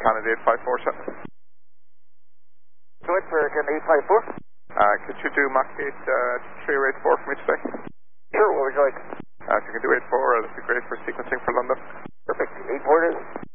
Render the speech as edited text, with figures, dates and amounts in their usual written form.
Canada 854, sir. Go ahead for Canada 854. Could you do Mach 8 3 or 84 for me today? Sure, what would you like? If you can do 84, that'd be great for sequencing for London. Perfect. 84 it is.